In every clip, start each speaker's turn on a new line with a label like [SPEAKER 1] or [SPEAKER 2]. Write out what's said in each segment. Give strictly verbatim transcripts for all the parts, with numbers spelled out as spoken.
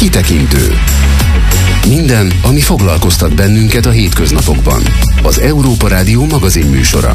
[SPEAKER 1] Kitekintő. Minden, ami foglalkoztat bennünket a hétköznapokban. Az Európa Rádió magazin műsora.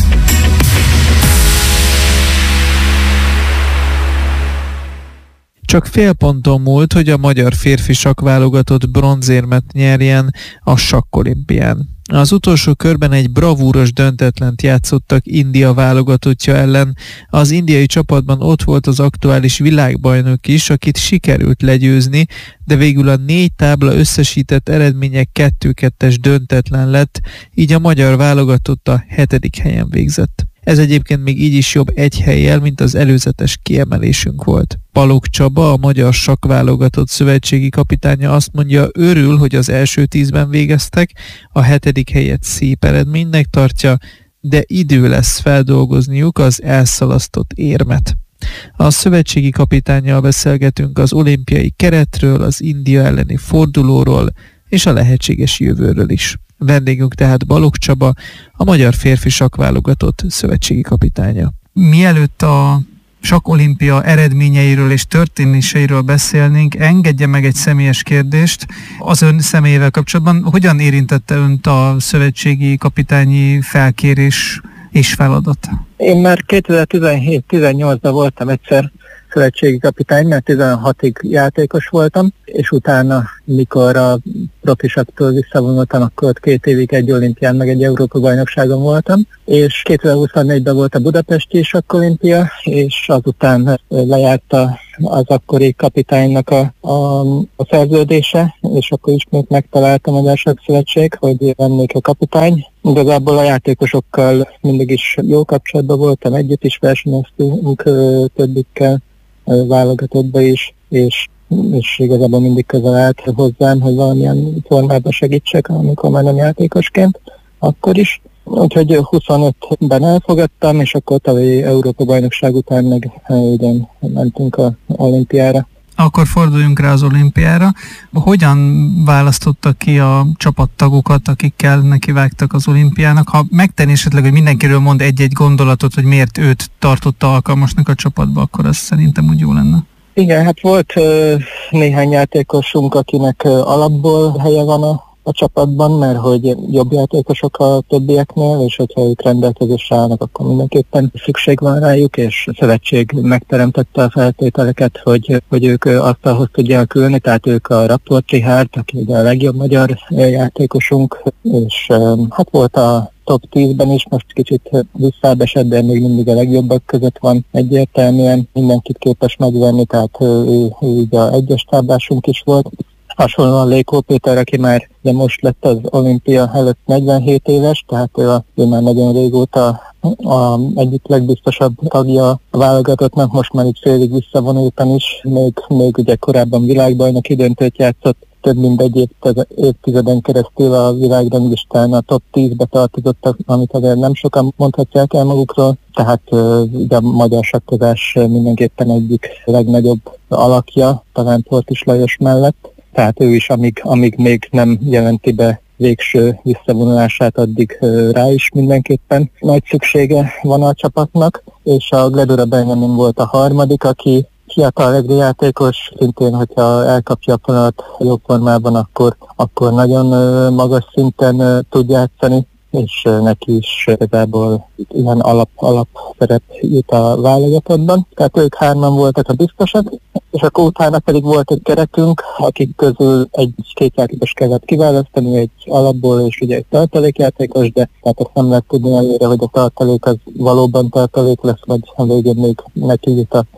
[SPEAKER 2] Csak fél ponton múlt, hogy a magyar férfi sakkválogatott bronzérmet nyerjen a sakkolimpián. Az utolsó körben egy bravúros döntetlent játszottak India válogatottja ellen. Az indiai csapatban ott volt az aktuális világbajnok is, akit sikerült legyőzni, de végül a négy tábla összesített eredménye kettő-kettes döntetlen lett, így a magyar válogatott a hetedik helyen végzett. Ez egyébként még így is jobb egy hellyel, mint az előzetes kiemelésünk volt. Balogh Csaba, a magyar sakkválogatott szövetségi kapitánya azt mondja, örül, hogy az első tízben végeztek, a hetedik helyet szép eredménynek tartja, de idő lesz feldolgozniuk az elszalasztott érmet. A szövetségi kapitánnyal beszélgetünk az olimpiai keretről, az India elleni fordulóról és a lehetséges jövőről is. Vendégünk tehát Balogh Csaba, a magyar férfi sakkválogatott szövetségi kapitánya. Mielőtt a sakkolimpia eredményeiről és történéseiről beszélnénk, engedje meg egy személyes kérdést. Az ön személyével kapcsolatban hogyan érintette önt a szövetségi kapitányi felkérés és feladat?
[SPEAKER 3] Én már kétezer-tizenhét-tizennyolcban voltam egyszer szövetségi kapitány, mert tizenhatig játékos voltam, és utána, mikor a profisaktól visszavonultam, akkor két évig egy olimpián, meg egy Európa-bajnokságon voltam, és kétezer-huszonnégyben volt a budapesti sakkolimpia, és azután lejárt az akkori kapitánynak a, a, a szerződése, és akkor ismét megtaláltam a Magyar Sakkszövetség, hogy lennék a kapitány. Igazából a játékosokkal mindig is jó kapcsolatban voltam, együtt is versenyeztünk többikkel, válogatottba is, és, és igazából mindig közel állt hozzám, hogy valamilyen formában segítsek, amikor már nem játékosként, akkor is. Úgyhogy huszonötben elfogadtam, és akkor tavalyi Európa-bajnokság után meg igen, mentünk az olimpiára.
[SPEAKER 2] Akkor forduljunk rá az olimpiára. Hogyan választottak ki a csapattagokat, akikkel nekivágtak az olimpiának? Ha megtenni esetleg, hogy mindenkiről mond egy-egy gondolatot, hogy miért őt tartotta alkalmasnak a csapatba, akkor az szerintem úgy jó lenne.
[SPEAKER 3] Igen, hát volt uh, néhány játékosunk, akinek uh, alapból helye van a a csapatban, mert hogy jobb játékosok a többieknél, és hogyha ők rendelkezésre állnak, akkor mindenképpen szükség van rájuk, és a szövetség megteremtette a feltételeket, hogy, hogy ők asztalhoz tudják ülni, tehát ők a Rapport Richárd, aki ugye a legjobb magyar játékosunk, és hát volt a top tízben is, most kicsit visszább esett, de még mindig a legjobbak között van egyértelműen, mindenkit képes megvenni, tehát ő, ő így a egyes táblásunk is volt. Hasonlóan Lékó Péter, aki már de most lett az olimpia előtt negyvenhét éves, tehát ő, a, ő már nagyon régóta a egyik legbiztosabb tagja a válogatottnak, most már itt félig visszavonultan is, még, még ugye korábban világbajnoki döntőt játszott, több mint egy évtizeden keresztül a világranglistán a top tízbe tartozottak, amit azért nem sokan mondhatják el magukról, tehát ugye a magyar sakkozás mindenképpen egyik legnagyobb alakja, talán Portis Lajos mellett. Tehát ő is, amíg, amíg még nem jelenti be végső visszavonulását, addig uh, rá is mindenképpen nagy szüksége van a csapatnak, és a Gledura Benjamin volt a harmadik, aki fiatal egri játékos, szintén, hogyha elkapja a vonalat jó formában, akkor, akkor nagyon uh, magas szinten uh, tud játszani, és uh, neki is igazából ilyen alap, alap szerep jut a válogatottban. Tehát ők hárman voltak a biztosak, és akkor utána pedig volt egy keretünk, akik közül egy-két játékos kellett kiválasztani, egy alapból és ugye egy tartalékjátékos, de tehát azt nem lehet tudni előre, hogy a tartalék az valóban tartalék lesz, vagy a végén még neki jut a,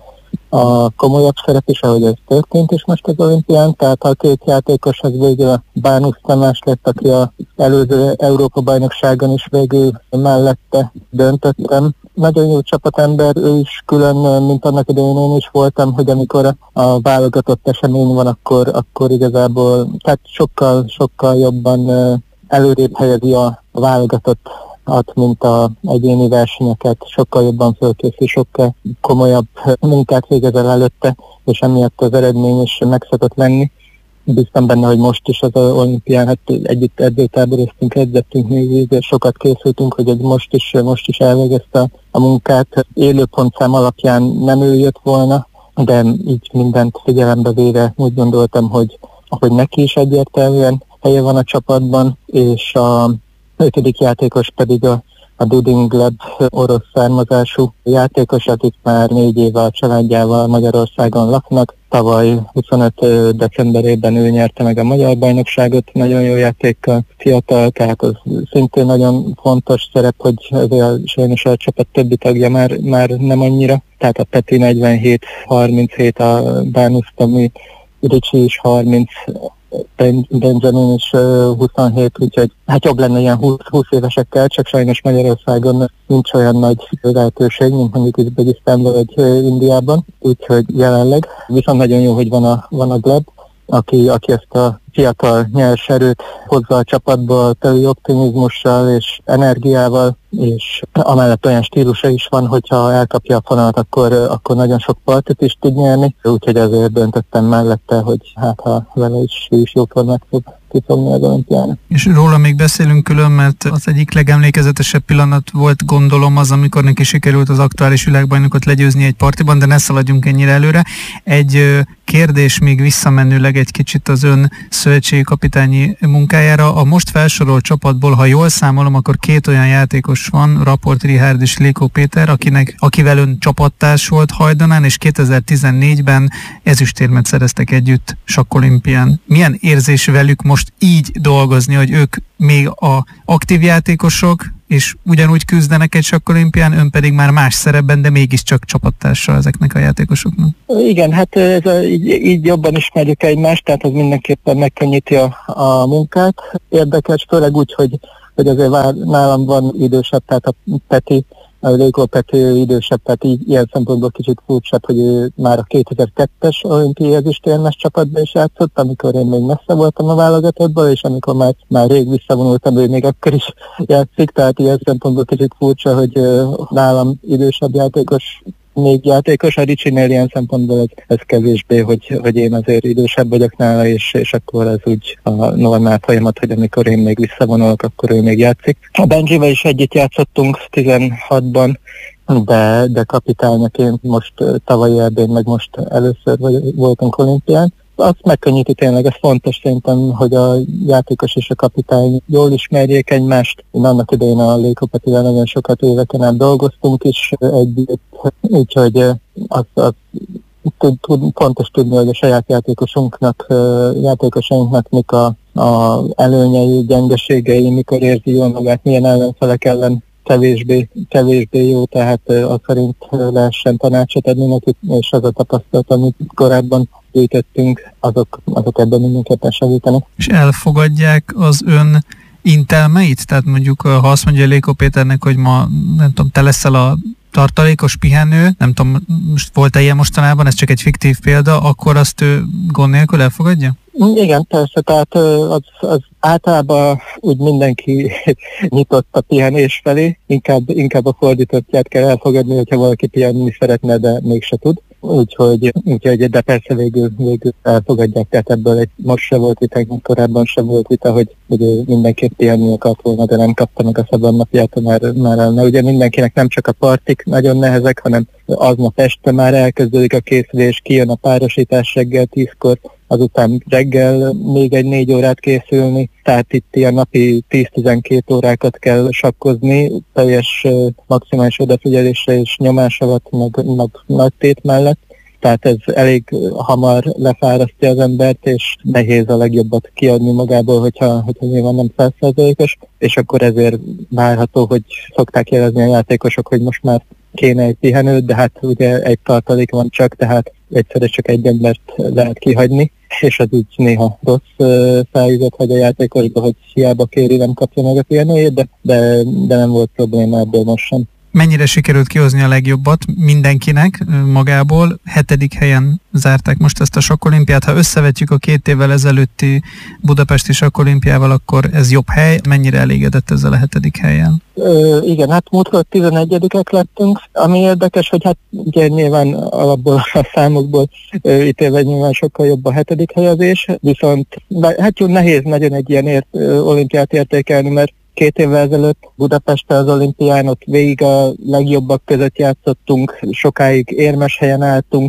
[SPEAKER 3] a komolyabb szerep is, ahogy ez történt is most az olimpián. Tehát a két játékos az végül a Bánusz Tamás lett, aki az előző Európa-bajnokságon is végül mellette döntöttem. Nagyon jó csapatember, ő is külön, mint annak idején én is voltam, hogy amikor a, a válogatott esemény van, akkor, akkor igazából tehát sokkal, sokkal jobban előrébb helyezi a válogatottat, mint a egyéni versenyeket, sokkal jobban fölkészül, sokkal komolyabb munkát végez el előtte, és emiatt az eredmény is meg szokott lenni. Biztos benne, hogy most is az olimpián, hát együtt edzőtáboroztunk, edzettünk még, sokat készültünk, hogy most is, most is elvégezte a munkát. Élőpontszám alapján nem ő jött volna, de így mindent figyelembe véve úgy gondoltam, hogy, hogy neki is egyértelműen helye van a csapatban, és a ötödik játékos pedig a a Duding Gleb orosz származású játékos, akik már négy éve a családjával Magyarországon laknak. Tavaly huszonöt decemberében ő nyerte meg a magyar bajnokságot, nagyon jó játékkal, fiatal, tehát az szintén nagyon fontos szerep, hogy azért sajnos a csapat többi tagja már, már nem annyira. Tehát a Peti negyvenhét harminchét, a Bánusz Tomi, Ricsi is harminc, Benjamin is huszonhét, úgyhogy hát jobb lenne ilyen húsz, húsz évesekkel, csak sajnos Magyarországon nincs olyan nagy lehetőség, mint mondjuk Üzbegisztánban vagy Indiában, úgyhogy jelenleg. Viszont nagyon jó, hogy van a, van a Gleb, aki, aki ezt a fiatal nyers erőt hozza a csapatba, teli optimizmussal és energiával, és amellett olyan stílusa is van, hogyha elkapja a fonalat, akkor, akkor nagyon sok partit is tud nyerni, úgyhogy azért döntöttem mellette, hogy hát ha vele is, is jó formát fog kifogni az olimpián.
[SPEAKER 4] És róla még beszélünk külön, mert az egyik legemlékezetesebb pillanat volt, gondolom, az, amikor neki sikerült az aktuális világbajnokot legyőzni egy partiban, de ne szaladjunk ennyire előre. Egy kérdés még visszamenőleg egy kicsit az ön szövetségi kapitányi munkájára. A most felsorolt csapatból, ha jól számolom, akkor két olyan játékos van, Raport Richárd és Lékó Péter, akinek, akivel ön csapattárs volt Hajdanán, és kétezer-tizennégyben ezüstérmet szereztek együtt sakkolimpián. Milyen érzés velük most így dolgozni, hogy ők még a aktív játékosok, és ugyanúgy küzdenek egy sakkolimpián, ön pedig már más szerepben, de mégiscsak csapattársa ezeknek a játékosoknak?
[SPEAKER 3] Igen, hát ez a, így, így jobban ismerjük egymást, tehát az mindenképpen megkönnyíti a, a munkát. Érdekes, főleg úgy, hogy, hogy azért vár, nálam van idősebb, tehát a Peti, a Lékó Peti idősebb, tehát így, ilyen szempontból kicsit furcsabb, hogy ő már a kétezer-kettes olimpiai ezüstérmes csapatban is játszott, amikor én még messze voltam a válogatottból, és amikor már, már rég visszavonultam, ő még akkor is játszik, tehát ilyen szempontból kicsit furcsa, hogy uh, nálam idősebb játékos még játékos, a Ricsinél ilyen szempontból ez, ez kevésbé, hogy, hogy én azért idősebb vagyok nála, és, és akkor ez úgy a normál folyamat, hogy amikor én még visszavonulok, akkor ő még játszik. A Benjivel is együtt játszottunk tizenhatban, de, de kapitánynaként most tavalyi Erdélyen, meg most először vagy, voltunk olimpián. Azt megkönnyíti tényleg, ez fontos szerintem, hogy a játékos és a kapitány jól ismerjék egymást. Én annak idején a Lékó Petivel nagyon sokat éveken át dolgoztunk is együtt, úgyhogy az, az tud, tud, fontos tudni, hogy a saját játékosunknak, játékosainknak mik a, a előnyei, gyengeségei, mikor érzi jól magát, milyen ellenfelek ellen kevésbé, kevésbé jó, tehát az szerint lehessen tanácsot adni nekik, és az a tapasztalat, amit korábban gyűjtöttünk, azok, azok ebben mindenképpen segítenek.
[SPEAKER 4] És elfogadják az ön intelmeit? Tehát mondjuk, ha azt mondja Lékó Péternek, hogy ma, nem tudom, te leszel a tartalékos pihenő, nem tudom, most volt-e ilyen mostanában, ez csak egy fiktív példa, akkor azt ő gond nélkül elfogadja?
[SPEAKER 3] Igen, persze, tehát az, az általában úgy mindenki nyitott a pihenés felé, inkább, inkább a fordítottját kell elfogadni, hogyha valaki pihenni szeretne, de mégse tud. Úgyhogy, úgyhogy de persze végül, végül elfogadják, tehát ebből egy, most se volt vita, korábban sem volt vita, hogy, hogy mindenképp pihenni akart volna, de nem kapta meg a szabadnapját, már, már elne. Ugye mindenkinek nem csak a partik nagyon nehezek, hanem aznap este már elkezdődik a készülés, kijön a párosítás reggel tízkor, azután reggel még egy négy órát készülni, tehát itt ilyen napi tíz-tizenkét órákat kell sakkozni, teljes maximális odafigyeléssel és nyomás alatt, meg, meg nagy tét mellett. Tehát ez elég hamar lefárasztja az embert, és nehéz a legjobbat kiadni magából, hogyha, hogyha nyilván nem száz százalékos, és akkor ezért várható, hogy szokták jelezni a játékosok, hogy most már kéne egy pihenőt, de hát ugye egy tartalék van csak, tehát egyszerre csak egy embert lehet kihagyni, és az úgy néha rossz felüzet hagy a játékosba, hogy hiába kéri, nem kapja meg a pihenőjét, de, de, de nem volt probléma ebből most sem.
[SPEAKER 4] Mennyire sikerült kihozni a legjobbat mindenkinek magából? Hetedik helyen zárták most ezt a sakkolimpiát. Ha összevetjük a két évvel ezelőtti budapesti sakkolimpiával, akkor ez jobb hely. Mennyire elégedett ezzel a hetedik helyen?
[SPEAKER 3] Ö, igen, hát múltkor tizenegyedikek lettünk. Ami érdekes, hogy hát ugye nyilván alapból a számokból ítélve nyilván sokkal jobb a hetedik helyezés, viszont hát jó, nehéz nagyon egy ilyen ért, ö, olimpiát értékelni, mert két évvel ezelőtt Budapesten az olimpián ott végig a legjobbak között játszottunk, sokáig érmes helyen álltunk,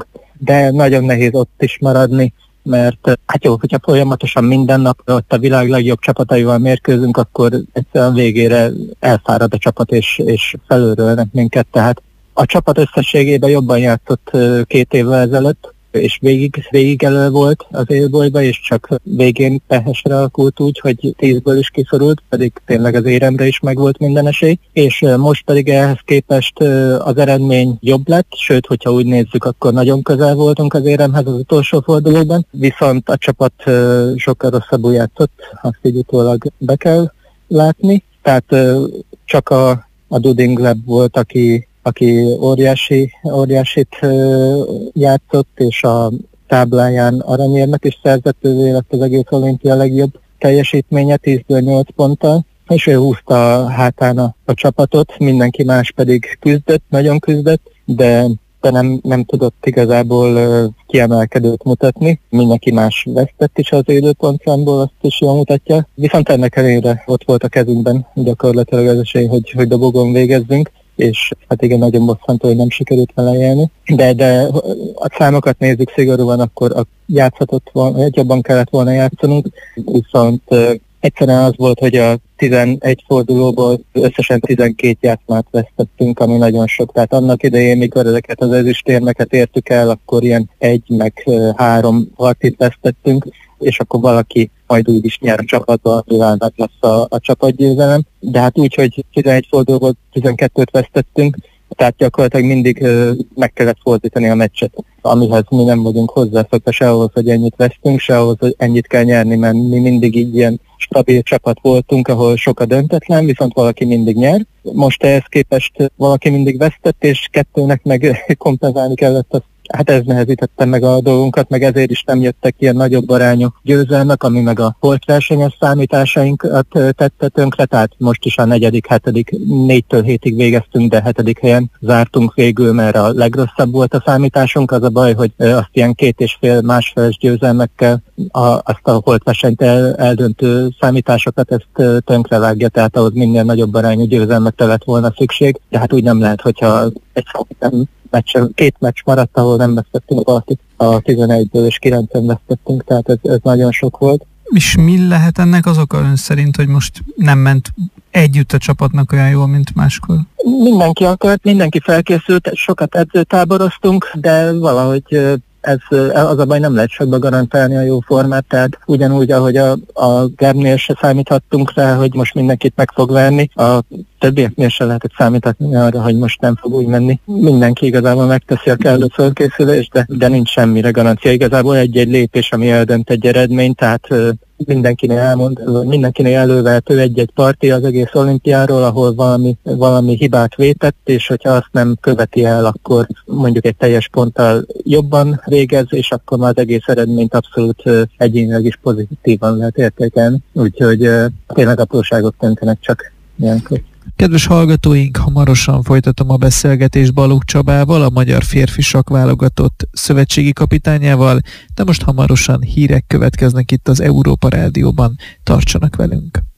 [SPEAKER 3] de nagyon nehéz ott is maradni, mert hát jó, hogyha folyamatosan minden nap ott a világ legjobb csapataival mérkőzünk, akkor egyszerűen végére elfárad a csapat, és, és felőrölnek minket, tehát a csapat összességében jobban játszott két évvel ezelőtt, és végig, végig elő volt az élbolyba, és csak végén pehesre alakult úgy, hogy tízből is kiszorult, pedig tényleg az éremre is megvolt minden esély, és most pedig ehhez képest az eredmény jobb lett, sőt, hogyha úgy nézzük, akkor nagyon közel voltunk az éremhez az utolsó fordulóban, viszont a csapat sokkal rosszabbul játszott, azt így utólag be kell látni, tehát csak a, a Duding Lab volt, aki aki óriási, óriásit játszott, és a tábláján aranyérmet is szerzett, ővé lett az egész olimpia legjobb teljesítménye, tízből nyolc ponttal, és ő húzta a hátán a, a csapatot, mindenki más pedig küzdött, nagyon küzdött, de, de nem, nem tudott igazából kiemelkedőt mutatni. Mindenki más vesztett is az időpontszámból, azt is jól mutatja. Viszont ennek ellenére ott volt a kezünkben gyakorlatilag az esély, hogy, hogy dobogon végezzünk, és hát igen, nagyon bosszantó, hogy nem sikerült vele élni. De, de a számokat nézzük szigorúan, akkor a játszhatott volna, jobban kellett volna játszanunk, viszont uh, egyszerűen az volt, hogy a tizenegy fordulóból összesen tizenkét játszmát vesztettünk, ami nagyon sok. Tehát annak idején, mikor ezeket az ezüstérmeket értük el, akkor ilyen egy, meg uh, három harcit vesztettünk, és akkor valaki majd úgy is nyer a csapatba, mivel meg lesz a, a csapatgyőzelem. De hát úgy, hogy tizenegy fordulóból tizenkettőt vesztettünk, tehát gyakorlatilag mindig uh, meg kellett fordítani a meccset, amihez mi nem vagyunk hozzászokva, se ahhoz, hogy ennyit vesztünk, se ahhoz, hogy ennyit kell nyerni, mert mi mindig így ilyen stabil csapat voltunk, ahol sok a döntetlen, viszont valaki mindig nyer. Most ehhez képest valaki mindig vesztett, és kettőnek meg kompenzálni kellett azt. Hát ez nehezítette meg a dolgunkat, meg ezért is nem jöttek ilyen nagyobb arányú győzelmek, ami meg a holtversenyes számításainkat tette tönkre, tehát most is a negyedik, hetedik, négytől hétig végeztünk, de hetedik helyen zártunk végül, mert a legrosszabb volt a számításunk. Az a baj, hogy azt ilyen két és fél másfeles győzelmekkel a, azt a holtversenyt el, eldöntő számításokat ezt tönkre vágja, tehát ahhoz minél nagyobb arányú győzelmekre lett volna szükség, de hát úgy nem lehet, hogyha egy nem Meccs, két meccs maradt, ahol nem vesztettünk valakit. A tizenegyből és kilencen vesztettünk, tehát ez, ez nagyon sok volt.
[SPEAKER 4] És mi lehet ennek az oka ön szerint, hogy most nem ment együtt a csapatnak olyan jól, mint máskor?
[SPEAKER 3] Mindenki akart, mindenki felkészült, sokat edzőtáboroztunk, de valahogy ez, az a baj, nem lehet sokba garantálni a jó formát, tehát ugyanúgy, ahogy a, a Gerbnél se számíthattunk rá, hogy most mindenkit meg fog verni, a többieknél se lehetett számítani arra, hogy most nem fog úgy menni. Mindenki igazából megteszi a kellő fölkészülést, de, de nincs semmire garancia. Igazából egy-egy lépés, ami eldönt egy eredményt, tehát mindenkinél elmond, mindenkinél elővehető egy-egy parti az egész olimpiáról, ahol valami, valami hibát vétett, és hogyha azt nem követi el, akkor mondjuk egy teljes ponttal jobban végez, és akkor már az egész eredményt abszolút egyénileg is pozitívan lehet értékelni. Úgyhogy tényleg apróságok döntenek csak ilyenkor.
[SPEAKER 2] Kedves hallgatóink, hamarosan folytatom a beszélgetést Balogh Csabával, a magyar férfi sakkválogatott szövetségi kapitányával, de most hamarosan hírek következnek itt az Európa Rádióban. Tartsanak velünk!